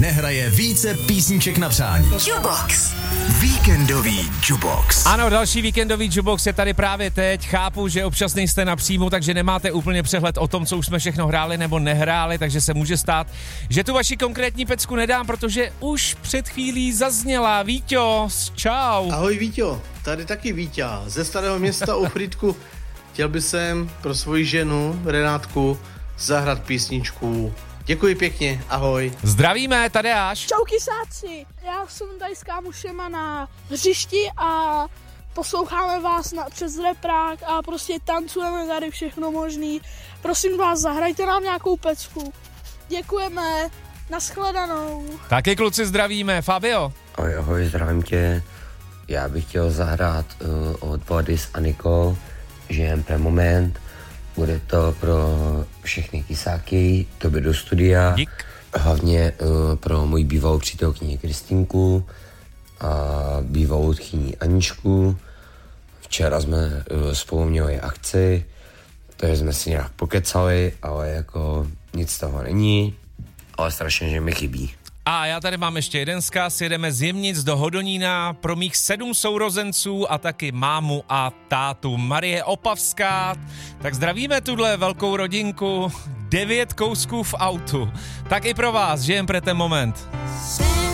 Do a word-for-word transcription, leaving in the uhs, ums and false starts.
nehraje více písniček na přání. Jukebox. Víkendový Jukebox. Ano, další víkendový Jukebox je tady právě teď. Chápu, že občas nejste na příjmu, takže nemáte úplně přehled o tom, co už jsme všechno hráli nebo nehráli, takže se může stát, že tu vaši konkrétní pecku nedám, protože už před chvílí zazněla. Víťo, čau. Ahoj Víťo, tady taky Víťa ze Starého Města u Frýdku. Chtěl bych sem pro svoji ženu Renátku zahrát písničku. Děkuji pěkně, ahoj. Zdravíme, Tadeáš. Čau kysáci, já jsem tady s kámošema na hřišti a posloucháme vás na, přes reprák a prostě tancujeme tady všechno možný. Prosím vás, zahrajte nám nějakou pecku. Děkujeme, nashledanou. Taky kluci zdravíme, Fabio. Ahoj, ahoj, zdravím tě. Já bych chtěl zahrát uh, od Vody s Anikou, Žijem pre moment. Bude to pro všechny kysáky, tobě do studia. Dík. Hlavně uh, pro moji bývalou přítelkyni Kristýnku a bývalou tchýni Aničku. Včera jsme uh, spolu měli akci, takže jsme si nějak pokecali, ale jako nic z toho není, ale strašně, že mi chybí. A já tady mám ještě jeden zkaz, jedeme z Jemnic do Hodonína pro mých sedm sourozenců a taky mámu a tátu. Marie Opavská, tak zdravíme tuhle velkou rodinku, devět kousků v autu. Tak i pro vás, žijem pro ten moment.